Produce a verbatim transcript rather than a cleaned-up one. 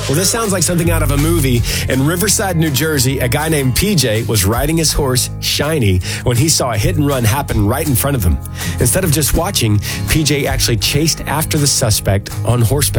Well, this sounds like something out of a movie. In Riverside, New Jersey, a guy named P J was riding his horse, Shiny, when he saw a hit and run happen right in front of him. Instead of just watching, P J actually chased after the suspect on horseback.